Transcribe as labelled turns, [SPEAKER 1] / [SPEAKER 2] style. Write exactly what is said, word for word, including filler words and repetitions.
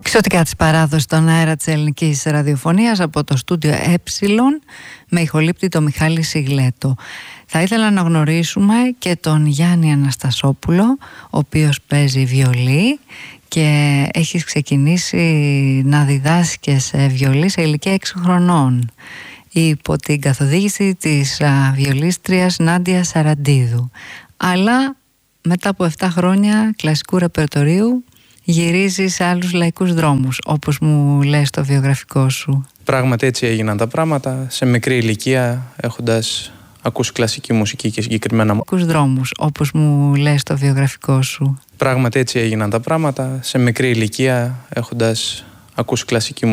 [SPEAKER 1] Εξωτικά της παράδοσης στον αέρα της ελληνικής ραδιοφωνίας από το στούντιο Ε με ηχολήπτη το Μιχάλη Σιγλέτο. Θα ήθελα να γνωρίσουμε και τον Γιάννη Αναστασόπουλο, ο οποίος παίζει βιολί και έχει ξεκινήσει να διδάσκει σε βιολί σε ηλικία έξι χρονών υπό την καθοδήγηση της α, βιολίστριας Νάντια Σαραντίδου. Αλλά μετά από επτά χρόνια κλασικού ρεπερτορίου γυρίζει σε άλλους λαϊκούς δρόμους, όπως μου λες στο βιογραφικό σου.
[SPEAKER 2] Πράγματι έτσι έγιναν τα πράγματα, σε μικρή ηλικία, έχοντας ακούσει κλασική μουσική και συγκεκριμένα
[SPEAKER 1] λαϊκούς δρόμους, όπως μου λες στο βιογραφικό σου.
[SPEAKER 2] Πράγματι έτσι έγιναν τα πράγματα, σε μικρή ηλικία, έχοντας ακούσει κλασική μουσική.